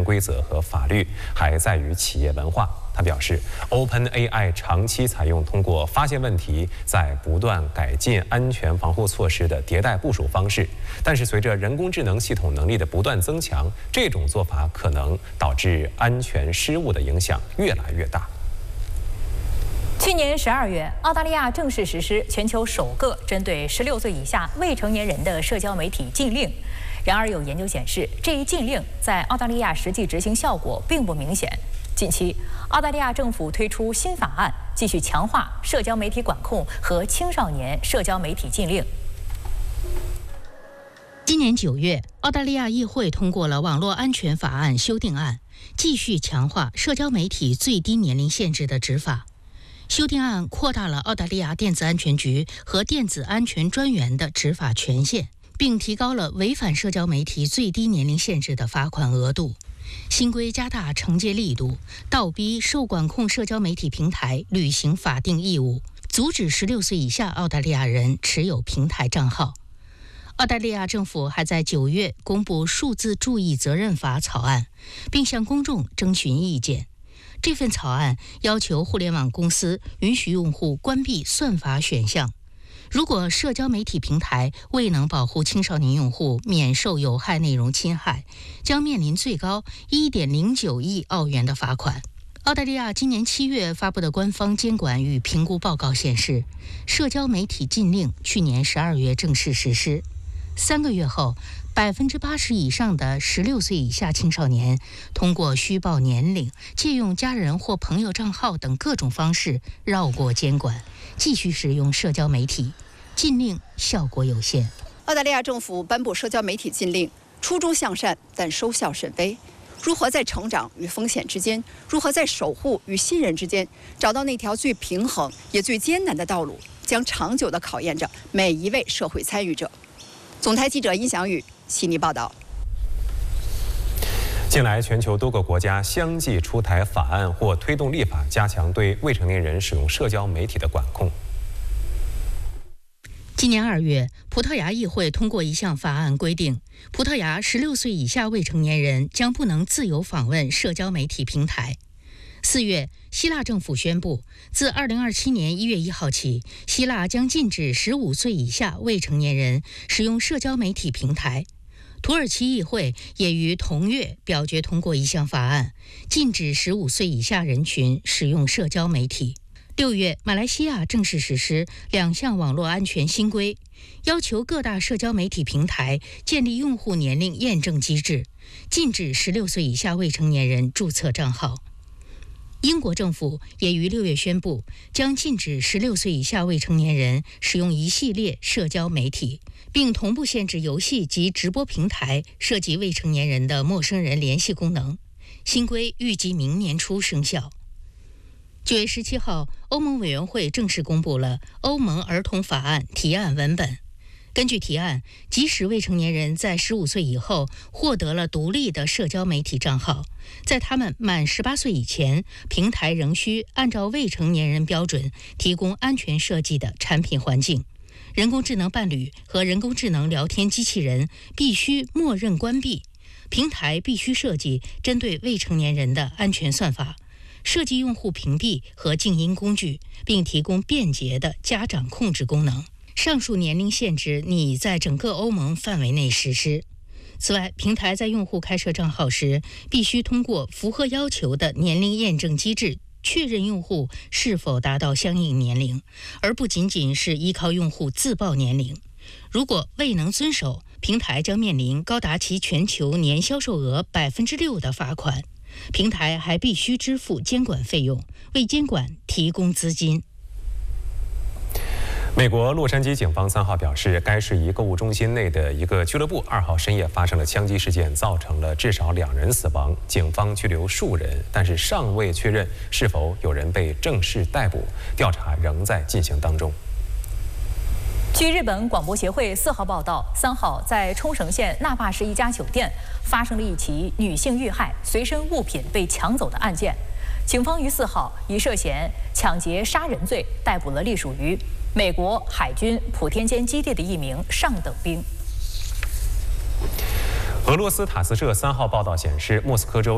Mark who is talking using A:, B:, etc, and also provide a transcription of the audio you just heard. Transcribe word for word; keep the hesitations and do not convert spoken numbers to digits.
A: 规则和法律，还在于企业文化。他表示 ，OpenAI 长期采用通过发现问题，在不断改进安全防护措施的迭代部署方式。但是，随着人工智能系统能力的不断增强，这种做法可能导致安全失误的影响越来越大。
B: 去年十二月，澳大利亚正式实施全球首个针对十六岁以下未成年人的社交媒体禁令。然而，有研究显示，这一禁令在澳大利亚实际执行效果并不明显。近期，澳大利亚政府推出新法案，继续强化社交媒体管控和青少年社交媒体禁令。
C: 今年九月，澳大利亚议会通过了《网络安全法案》修订案，继续强化社交媒体最低年龄限制的执法。修订案扩大了澳大利亚电子安全局和电子安全专员的执法权限，并提高了违反社交媒体最低年龄限制的罚款额度。新规加大惩戒力度，倒逼受管控社交媒体平台履行法定义务，阻止十六岁以下澳大利亚人持有平台账号。澳大利亚政府还在九月公布数字注意责任法草案，并向公众征询意见。这份草案要求互联网公司允许用户关闭算法选项。如果社交媒体平台未能保护青少年用户免受有害内容侵害，将面临最高 一点零九亿澳元的罚款。澳大利亚今年七月发布的官方监管与评估报告显示，社交媒体禁令去年十二月正式实施。三个月后，百分之八十以上的十六岁以下青少年通过虚报年龄、借用家人或朋友账号等各种方式绕过监管，继续使用社交媒体。禁令效果有限。
D: 澳大利亚政府颁布社交媒体禁令，初衷向善，但收效甚微。如何在成长与风险之间，如何在守护与信任之间找到那条最平衡也最艰难的道路，将长久地考验着每一位社会参与者。总台记者殷翔宇悉尼报道。
A: 近来，全球多个国家相继出台法案或推动立法，加强对未成年人使用社交媒体的管控。
C: 今年二月，葡萄牙议会通过一项法案，规定葡萄牙十六岁以下未成年人将不能自由访问社交媒体平台。四月，希腊政府宣布，自二零二七年一月一号起，希腊将禁止十五岁以下未成年人使用社交媒体平台。土耳其议会也于同月表决通过一项法案，禁止十五岁以下人群使用社交媒体。六月，马来西亚正式实施两项网络安全新规，要求各大社交媒体平台建立用户年龄验证机制，禁止十六岁以下未成年人注册账号。英国政府也于六月宣布，将禁止十六岁以下未成年人使用一系列社交媒体，并同步限制游戏及直播平台涉及未成年人的陌生人联系功能。新规预计明年初生效。九月十七号，欧盟委员会正式公布了欧盟儿童法案提案文本。根据提案，即使未成年人在十五岁以后获得了独立的社交媒体账号，在他们满十八岁以前，平台仍需按照未成年人标准提供安全设计的产品环境。人工智能伴侣和人工智能聊天机器人必须默认关闭，平台必须设计针对未成年人的安全算法，设计用户屏蔽和静音工具，并提供便捷的家长控制功能。上述年龄限制拟在整个欧盟范围内实施。此外，平台在用户开设账号时，必须通过符合要求的年龄验证机制确认用户是否达到相应年龄，而不仅仅是依靠用户自报年龄。如果未能遵守，平台将面临高达其全球年销售额百分之六的罚款。平台还必须支付监管费用，为监管提供资金。
A: 美国洛杉矶警方三号表示，该市一购物中心内的一个俱乐部二号深夜发生了枪击事件，造成了至少两人死亡。警方拘留数人，但是尚未确认是否有人被正式逮捕，调查仍在进行当中。
B: 据日本广播协会四号报道，三号在冲绳县那霸市一家酒店发生了一起女性遇害、随身物品被抢走的案件。警方于四号以涉嫌抢劫杀人罪逮捕了隶属于美国海军普天间基地的一名上等兵。
A: 俄罗斯塔斯社三号报道显示，莫斯科州